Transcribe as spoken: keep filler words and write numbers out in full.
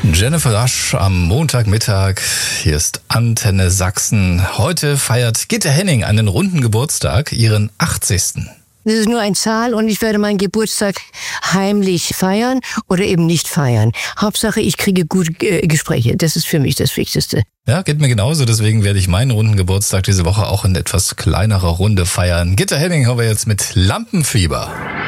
Jennifer Rasch am Montagmittag. Hier ist Antenne Sachsen. Heute feiert Gitte Henning einen runden Geburtstag, ihren achtzigsten Das ist nur eine Zahl und ich werde meinen Geburtstag heimlich feiern oder eben nicht feiern. Hauptsache, ich kriege gute äh, Gespräche. Das ist für mich das Wichtigste. Ja, geht mir genauso. Deswegen werde ich meinen runden Geburtstag diese Woche auch in etwas kleinerer Runde feiern. Gitte Henning haben wir jetzt mit Lampenfieber.